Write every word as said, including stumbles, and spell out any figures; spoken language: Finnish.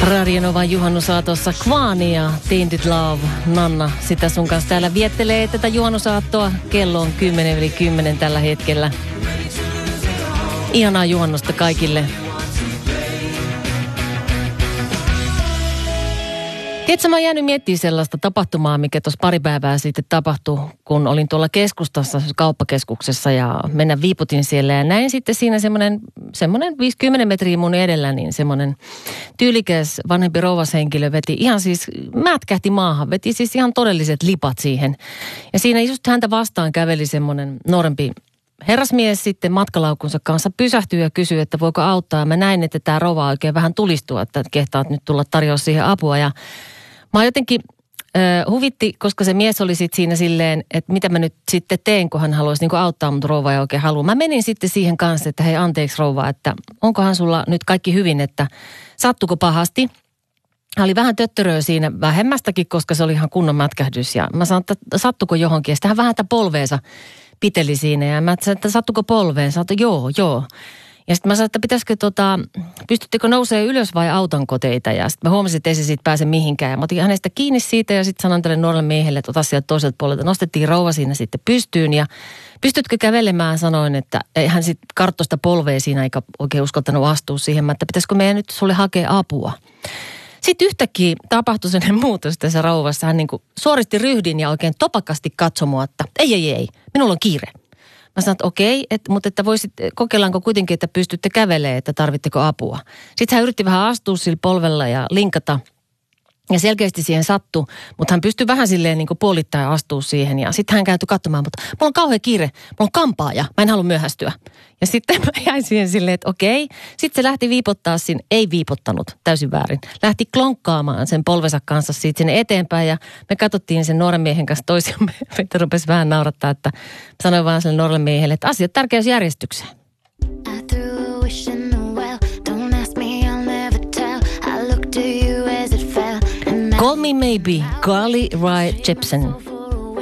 Radionovan juhannusaatossa Kvaani ja Tainted Love. Nanna sitä sun kanssa täällä viettelee tätä juhannusaattoa. Kello on kymmenen yli kymmenen tällä hetkellä. Ihanaa juhannusta kaikille. Tiedätkö, mä oon jäänyt miettimään sellaista tapahtumaa, mikä tuossa pari päivää sitten tapahtui, kun olin tuolla keskustassa, kauppakeskuksessa ja mennä viiputin siellä. Ja näin sitten siinä semmoinen, semmoinen viisikymmentä metriä mun edellä, niin semmoinen tyylikäs vanhempi rouvashenkilö veti ihan siis, mätkähti maahan, veti siis ihan todelliset lipat siihen. Ja siinä just häntä vastaan käveli semmoinen nuorempi herrasmies sitten matkalaukunsa kanssa pysähtyi ja kysyi, että voiko auttaa. Mä näin, että tämä rouva oikein vähän tulistua, että kehtaat nyt tulla tarjoa siihen apua. Ja mä jotenkin äh, huvitti, koska se mies oli sitten siinä silleen, että mitä mä nyt sitten teen, kun hän haluaisi niin kuin auttaa mut rouvaa ja oikein haluaa. Mä menin sitten siihen kanssa, että hei anteeksi rouva, että onkohan sulla nyt kaikki hyvin, että sattuko pahasti. Hän oli vähän töttöröä siinä vähemmästäkin, koska se oli ihan kunnon mätkähdys. Ja mä sanoin, että sattuko johonkin. Ja sitten hän vähän sitä polveensa piteli siinä. Ja mä sanoin, että sattuko polveen? Sanoin, että joo, joo. Ja sitten mä sanoin, että pitäisikö tota, pystyttekö nousee ylös vai autanko teitä? Ja sitten mä huomasin, että ei se siitä pääse mihinkään. Ja mä otin hänestä kiinni siitä ja sitten sanoin tälle nuorelle miehelle, että ota sieltä toiselta puolelta. Nostettiin rouva siinä sitten pystyyn ja pystytkö kävelemään? Sanoin, että hän sitten karttoista polvea siinä eikä oikein uskaltanut astua siihen. Mä, että pitäisikö meidän nyt sulle hakea apua? Sitten yhtäkkiä tapahtui sellainen muutos tässä rouvassa. Hän niin kuin suoristi ryhdin ja oikein topakasti katsoi mua, että ei, ei, ei, minulla on kiire. Mä sanoin, että okei, et, mutta että voisit, kokeillaanko kuitenkin, että pystytte kävelemään, että tarvitteko apua. Sitten hän yritti vähän astua sillä polvella ja linkata. Ja selkeästi siihen sattui, mutta hän pystyi vähän silleen niin kuin puolittain astua siihen. Ja sitten hän käytyi katsomaan, mutta mulla on kauhean kiire, mulla on kampaaja, mä en halua myöhästyä. Ja sitten mä jäin siihen silleen, että okei. Sitten se lähti viipottaa siinä, ei viipottanut, täysin väärin. Lähti klonkkaamaan sen polvensa kanssa siitä sinne eteenpäin ja me katsottiin sen nuoren miehen kanssa toisiamme. Meitä rupesi vähän naurattaa, että sanoin vaan sille nuorelle miehelle, että asiat tärkeysjärjestykseen. Call Me Maybe, Carly Rae Jepsen.